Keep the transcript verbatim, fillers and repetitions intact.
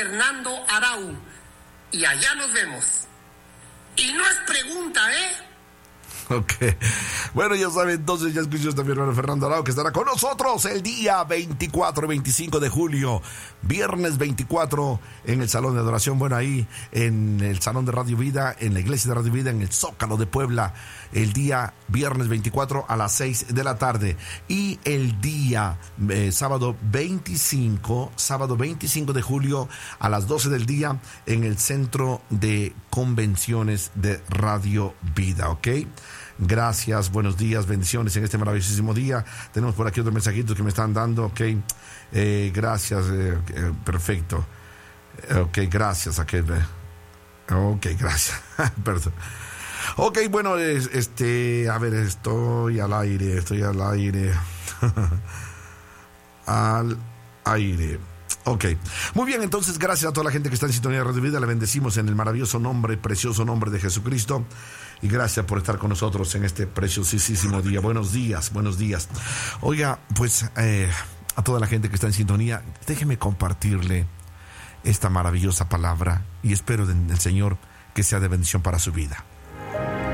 Fernando Arau. Y allá nos vemos. Y no es pregunta, ¿eh? Ok. Bueno, ya saben, entonces ya escuchó también hermano Fernando Arau, que estará con nosotros el día veinticuatro y veinticinco de julio, viernes veinticuatro, en el Salón de Adoración. Bueno, ahí en el Salón de Radio Vida, en la Iglesia de Radio Vida, en el Zócalo de Puebla, el día viernes veinticuatro a las seis de la tarde. Y el día eh, sábado veinticinco, sábado veinticinco de julio a las doce del día, en el Centro de Convenciones de Radio Vida, ¿ok? Gracias, buenos días, bendiciones en este maravillosísimo día. Tenemos por aquí otros mensajitos que me están dando, ok. Eh, gracias, eh, eh, perfecto. Ok, gracias, aquel. Ok, gracias. Perdón. Ok, bueno, este, a ver, estoy al aire, estoy al aire. Al aire. Ok, muy bien, entonces gracias a toda la gente que está en sintonía de Radio Vida. Le bendecimos en el maravilloso nombre, precioso nombre de Jesucristo. Y gracias por estar con nosotros en este preciosísimo día. Buenos días, buenos días. Oiga, pues eh, a toda la gente que está en sintonía, déjeme compartirle esta maravillosa palabra y espero del Señor que sea de bendición para su vida.